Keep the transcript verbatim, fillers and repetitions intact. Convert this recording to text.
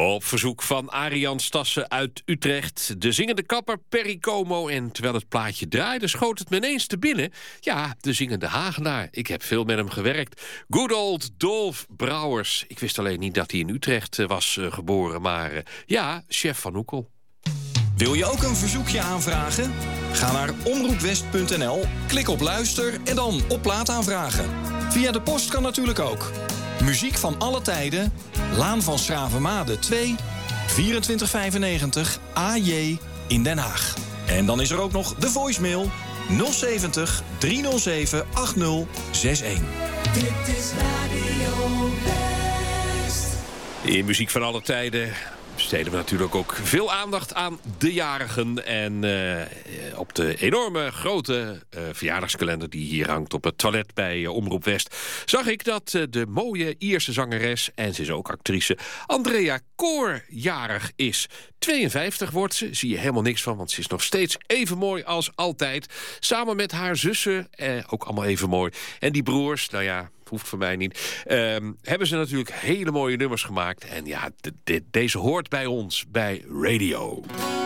Op verzoek van Arian Stassen uit Utrecht. De zingende kapper Perry Como. En terwijl het plaatje draaide, schoot het me ineens te binnen. Ja, de zingende Hagenaar. Ik heb veel met hem gewerkt. Good old Dolf Brouwers. Ik wist alleen niet dat hij in Utrecht was uh, geboren. Maar uh, ja, chef van Oekel. Wil je ook een verzoekje aanvragen? Ga naar omroepwest punt n l, klik op luister en dan op plaat aanvragen. Via de post kan natuurlijk ook. Muziek van alle tijden, Laan van Schravenmade twee, vierentwintig vijfennegentig A J in Den Haag. En dan is er ook nog de voicemail nul zeventig driehonderdzeven achtzig zestig. Dit is Radio West. In muziek van alle tijden besteden we natuurlijk ook veel aandacht aan de jarigen. En uh, op de enorme grote uh, verjaardagskalender die hier hangt op het toilet bij uh, Omroep West, zag ik dat uh, de mooie Ierse zangeres, en ze is ook actrice, Andrea Corr jarig is. tweeënvijftig wordt ze, zie je helemaal niks van, want ze is nog steeds even mooi als altijd. Samen met haar zussen, eh, ook allemaal even mooi. En die broers, nou ja, hoeft voor mij niet, um, hebben ze natuurlijk hele mooie nummers gemaakt. En ja, de, de, deze hoort bij ons, bij Radio.